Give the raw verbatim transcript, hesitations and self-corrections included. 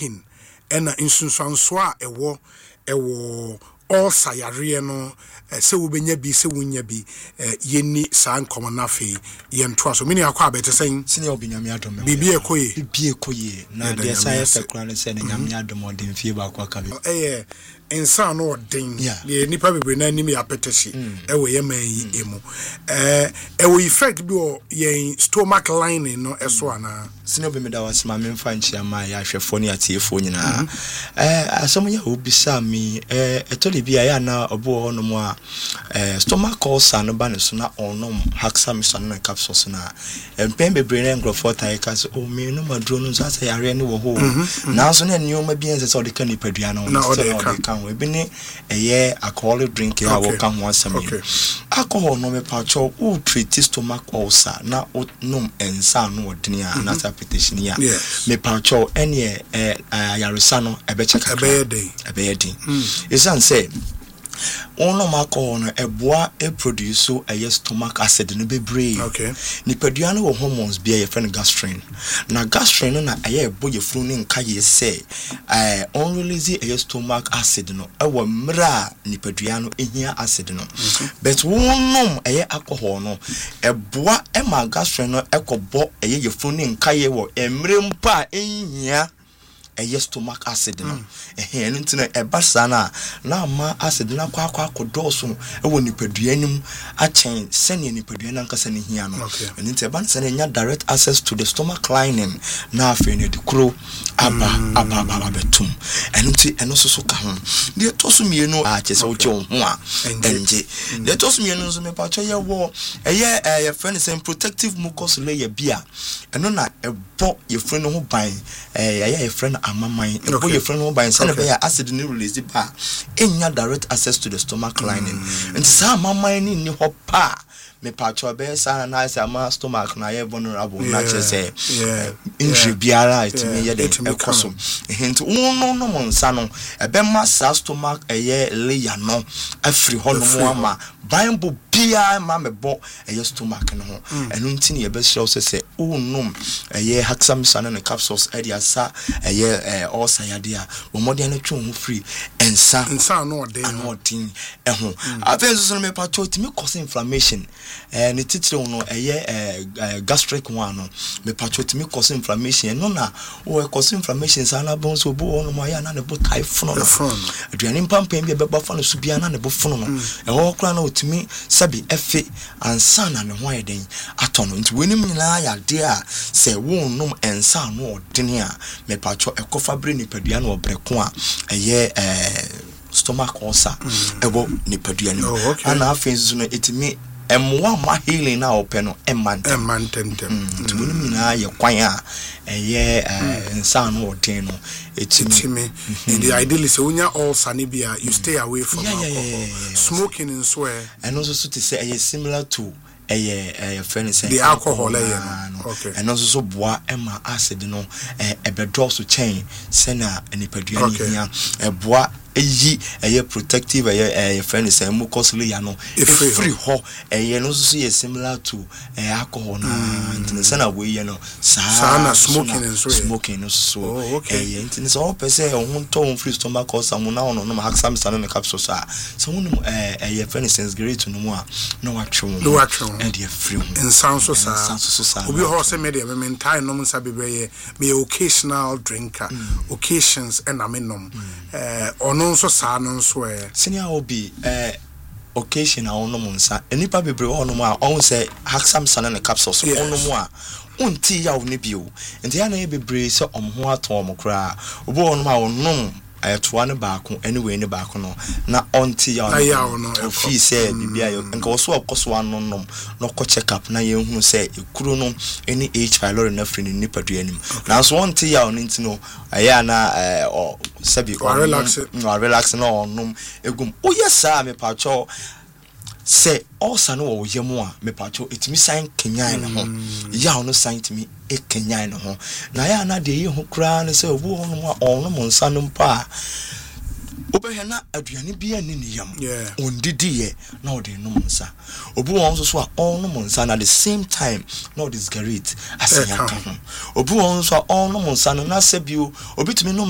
smoking ena insunsanso a ewo ewo all sayare no se wo benya bi se wonya bi yeni sa nkomo na fe yentoa so mini akwa abete sen sine obinyame adom bibi ekoye bibi ekoye na de sai fe kra ne se ne nyame adom odin fie ba kwa kabe eh insan no odin ye nipa bebre na anim ya peteshi ewe ye man yi emu eh ewe effect bi o ye stomach lining no eso ana sine obi me da wasema me mfa nchia ma ya hwefo ne atiefo nyina eh asomo ya obisa mi eh etoli bi ya na obo hono mu a eh stomach ulcer no ba ne so na onom hexamison na capsules na empem bebre na ngrofo tai ka so o me no maduro no so asa yare ne wo ho na so na nioma bi ense so de ka ni padua no na o de ka ebi ne eye alcoholic drink ya wo ka ho asami alcohol no me pa cho o treat stomach ulcer na nom ensa no odini a na petition ya me pa cho ene eh ayaresa no ebe cheka ebe dey ebe dey isan say ono mako no eboa e produce so a stomach acid no bebre okay nipadua no hormones bia ye friend gastrin na gastrin no na aye ebo ye flu ni nka ye say eh on release a stomach acid no ewo mra nipadua no ehia acid no but wonnom aye alcohol no eboa e ma gastrin no ekobo aye ye flu ni nka ye wo emre mpa ehia a stomach acid no eh eno ntina e basa na na ma acid na kwa kwa kodoso e wo nipadua nim a chen sene nipadua na nkasa ne hia no eno ntina ban sene nya direct access to the stomach lining na afi ne dikro aba aba aba betum eno nti eno soso ka ho de toso mienu a chese wo che ho a enje de toso mienu nso me pa cho ye wo eye eh friend say protective mucous layer bia eno na ebo ye friend ho ban eh ye friend amaman ebo ye friend no by say be acid ni release ba enya direct access to the stomach lining and sa amaman ni ni ho pa me pa cho be sa na say ama stomach na ye vulnerable na che say injury biara it me ye de ekoso hint no no monsa no ebe ma sa stomach eye layer no afri ho no mo ama bible bia ma mebo eye stomach no ho enu ntini ye be show say unum eye hexamison and capsules area sa eye all sayadia wo modern no twu ho free ensa ensa no odin no odin eho avenso so me pa cho timi cause inflammation eh ne titire no eye gastric one no me pa cho timi cause inflammation no na wo cause inflammation sa na bon so bo no ma ya na ne bo typhoid no aduane mpampam bi beba fa no so bia na ne bo fono no eho kra na otimi sabi efe ansa na ne ho ayeden atono nti wenim nyina ya de a se wo nom ensa no odin a me pa cho ekofa bre ni padua na obreko a eye eh stomach ulcer ebo ni padua ni ana afenzu no etimi emwa ma healing na open no emantem emantem nti wenim nyina ye kwan a eye ensa no odin no etimi and the ideal is when you all sunny bia you stay away from alcohol smoking and swear and also so to say eye similar to eh eh friend say the alcohol eh okay and also so boa ema acid no eh ebedo so chain sena enipadua ni hia eh boa eyi eye protective eye eh friend say mucous layer no free ho eh no so so similar to eh alcohol na ntin sena we ye no sa smoking and so smoking no so eh ntin so pese ho to free stomach ulcer mu na ono no hexamison na capsules a so hu eh eh friend sense great no mu a no watcho no watcho and the free and sound so sa obi ho say media me mentai no nsa bebreye me occasional drinker occasions and amenom eh ono nso sa no nso eh senior obi eh occasional ono nsa enipa bebre ono mu a on say hexamison na capsules ono mu a unti ya oni bio nti ya na ye bebre se omho ato omkra obi ono ma onom ayetwa ne baako anyway ne baako no na onti ya no fi se bibia yo nka wo okoso anonom no ko check up na ye hunu se ekuru no any H pylori na free ni nipadua anim na so onti ya no ntino aya na eh sabi o relax no relax na onum egum o yesa me pa cho se also no wo yemu a me pa cho etimi sign kenyan na ho ya no sign timi e kenyan na ho na ya na de ye ho kra na se obu ho no ono mo nsa no mpa obehia na aduane bia ni ne yam ondidi ye na ode no nsa obu won so so a ono mo nsa na the same time na ode is great asenya ka ho obu won so a ono mo nsa no na se bio obitumi no